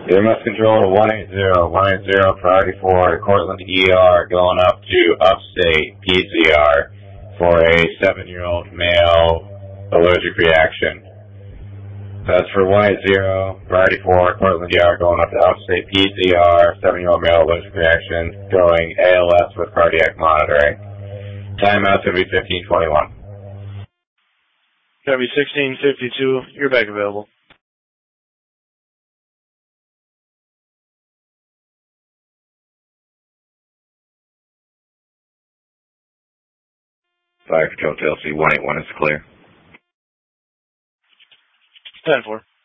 EMS control to 180 priority 4 to Cortland ER going up to upstate PCR for a 7-year-old male allergic reaction. That's for 180 priority 4 Cortland ER going up to upstate PCR, 7-year-old male allergic reaction, going ALS with cardiac monitoring. Timeout's going to be 15:21. That'll be 16:52. You're back available. Fire Control TLC 181 is clear. 10-4.